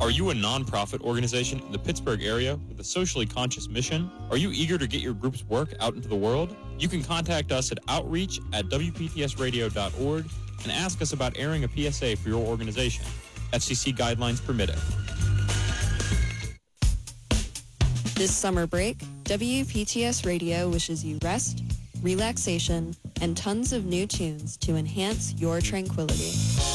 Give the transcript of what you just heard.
Are you a nonprofit organization in the Pittsburgh area with a socially conscious mission? Are you eager to get your group's work out into the world? You can contact us at outreach@wptsradio.org and ask us about airing a PSA for your organization. FCC guidelines permitting. This summer break, WPTS Radio wishes you rest, relaxation, and tons of new tunes to enhance your tranquility.